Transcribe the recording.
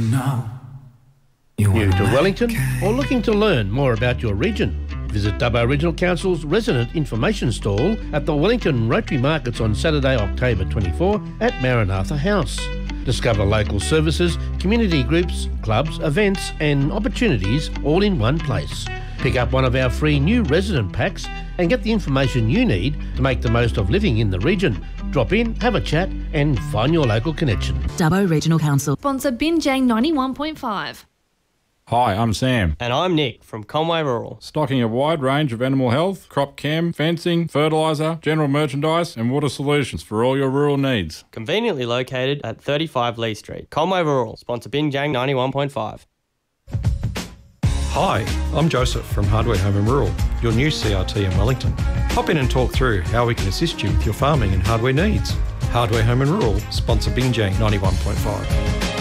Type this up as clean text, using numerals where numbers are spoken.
know. New to Wellington or looking to learn more about your region? Visit Dubbo Regional Council's resident information stall at the Wellington Rotary Markets on Saturday, October 24 at Maranatha House. Discover local services, community groups, clubs, events and opportunities all in one place. Pick up one of our free new resident packs and get the information you need to make the most of living in the region. Drop in, have a chat and find your local connection. Dubbo Regional Council. Sponsor Binjang 91.5. Hi, I'm Sam. And I'm Nick from Conway Rural. Stocking a wide range of animal health, crop chem, fencing, fertiliser, general merchandise and water solutions for all your rural needs. Conveniently located at 35 Lee Street. Conway Rural. Sponsor Binjang 91.5. Hi, I'm Joseph from Hardware Home and Rural, your new CRT in Wellington. Hop in and talk through how we can assist you with your farming and hardware needs. Hardware Home and Rural, sponsor Binjang 91.5.